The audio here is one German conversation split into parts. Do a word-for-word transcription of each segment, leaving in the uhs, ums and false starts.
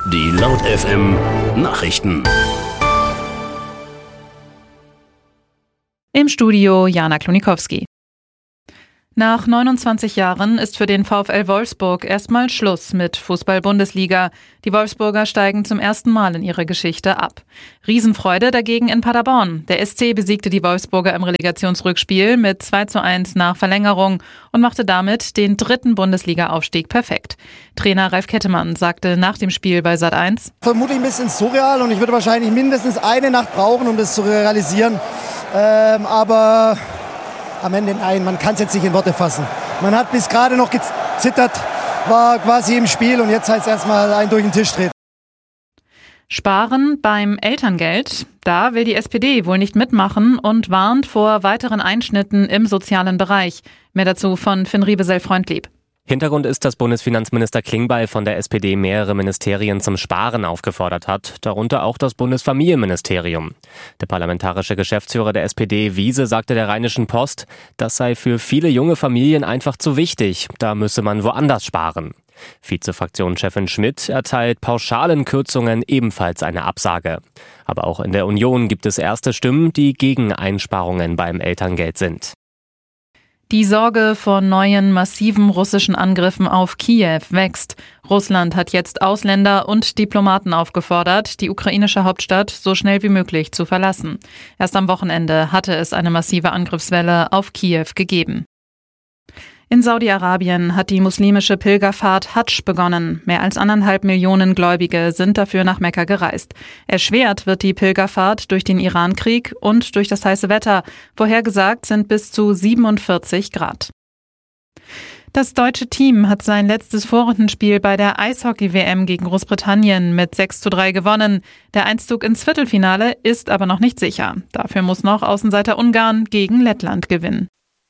Die Laut F M Nachrichten. Im Studio Jana Klonikowski. Nach neunundzwanzig Jahren ist für den VfL Wolfsburg erstmal Schluss mit Fußball-Bundesliga. Die Wolfsburger steigen zum ersten Mal in ihrer Geschichte ab. Riesenfreude dagegen in Paderborn. Der S C besiegte die Wolfsburger im Relegationsrückspiel mit zwei zu eins nach Verlängerung und machte damit den dritten Bundesliga-Aufstieg perfekt. Trainer Ralf Kettemann sagte nach dem Spiel bei Sat eins: Vermutlich ein bisschen surreal und ich würde wahrscheinlich mindestens eine Nacht brauchen, um das zu realisieren. Ähm, aber am Ende nein, man kann es jetzt nicht in Worte fassen. Man hat bis gerade noch gezittert, war quasi im Spiel und jetzt heißt es erstmal ein durch den Tisch treten. Sparen beim Elterngeld. Da will die S P D wohl nicht mitmachen und warnt vor weiteren Einschnitten im sozialen Bereich. Mehr dazu von Finn Riebesell-Freundlieb. Hintergrund ist, dass Bundesfinanzminister Klingbeil von der S P D mehrere Ministerien zum Sparen aufgefordert hat, darunter auch das Bundesfamilienministerium. Der parlamentarische Geschäftsführer der S P D, Wiese, sagte der Rheinischen Post, das sei für viele junge Familien einfach zu wichtig, da müsse man woanders sparen. Vizefraktionschefin Schmidt erteilt pauschalen Kürzungen ebenfalls eine Absage. Aber auch in der Union gibt es erste Stimmen, die gegen Einsparungen beim Elterngeld sind. Die Sorge vor neuen massiven russischen Angriffen auf Kiew wächst. Russland hat jetzt Ausländer und Diplomaten aufgefordert, die ukrainische Hauptstadt so schnell wie möglich zu verlassen. Erst am Wochenende hatte es eine massive Angriffswelle auf Kiew gegeben. In Saudi-Arabien hat die muslimische Pilgerfahrt Hadsch begonnen. Mehr als anderthalb Millionen Gläubige sind dafür nach Mekka gereist. Erschwert wird die Pilgerfahrt durch den Irankrieg und durch das heiße Wetter. Vorhergesagt sind bis zu siebenundvierzig Grad. Das deutsche Team hat sein letztes Vorrundenspiel bei der Eishockey-W M gegen Großbritannien mit sechs zu drei gewonnen. Der Einzug ins Viertelfinale ist aber noch nicht sicher. Dafür muss noch Außenseiter Ungarn gegen Lettland gewinnen.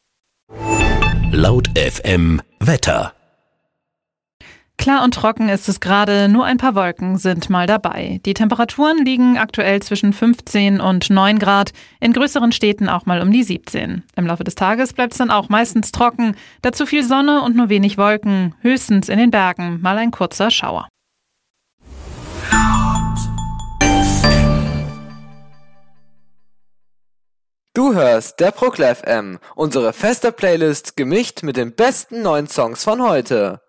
Laut F M Wetter. Klar und trocken ist es gerade, nur ein paar Wolken sind mal dabei. Die Temperaturen liegen aktuell zwischen fünfzehn und neun Grad, in größeren Städten auch mal um die siebzehn. Im Laufe des Tages bleibt es dann auch meistens trocken, dazu viel Sonne und nur wenig Wolken, höchstens in den Bergen mal ein kurzer Schauer. Du hörst der Prokla F M, unsere feste Playlist gemischt mit den besten neuen Songs von heute.